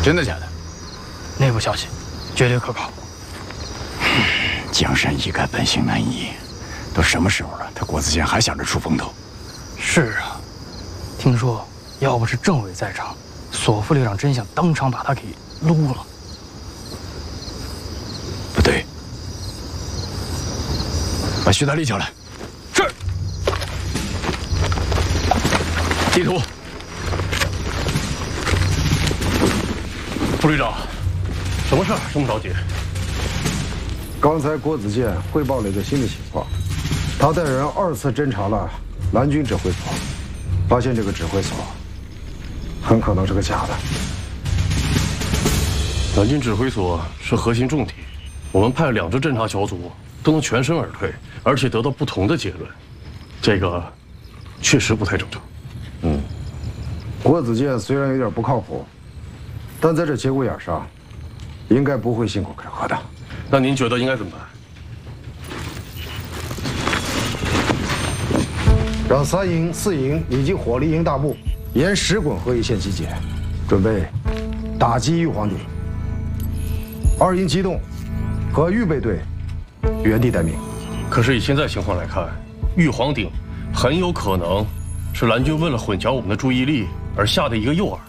真的假的？ 内部消息，绝对可靠。 江山易改，本性难移。都什么时候了，他国子监还想着出风头？ 是啊，听说要不是政委在场，索副旅长真想当场把他给撸了。 不对，把徐大力叫来。是。地图。 副旅长，什么事儿这么着急？ 刚才国子监汇报了一个新的情况，他带人2次侦查了蓝军指挥所，发现这个指挥所很可能是个假的。 蓝军指挥所是核心重点，我们派2支侦查小组都能全身而退，而且得到不同的结论，这个确实不太正常。 国子监虽然有点不靠谱，但在这节骨眼上，应该不会信口开河的。 那您觉得应该怎么办？ 让3营、4营以及火力营大部沿石滚河一线集结，准备打击玉皇顶。2营机动，和预备队原地待命。 可是以现在情况来看，玉皇顶很有可能是蓝军为了混淆我们的注意力而下的一个诱饵。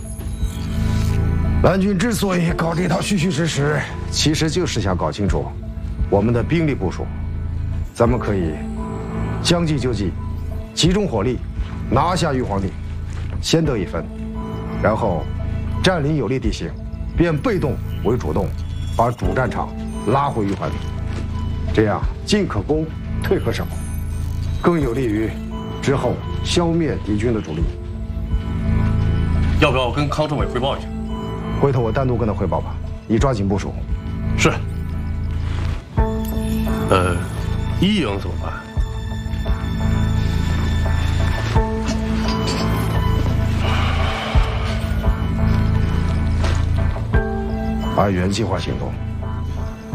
蓝军之所以搞这套虚虚实实，其实就是想搞清楚我们的兵力部署。咱们可以将计就计，集中火力拿下玉皇顶，先得一分，然后占领有利地形，变被动为主动，把主战场拉回玉皇顶。这样进可攻，退可守，更有利于之后消灭敌军的主力。 要不要跟康政委汇报一下？ 回头我单独跟他汇报吧，你抓紧部署。 是。1营怎么办？ 按原计划行动。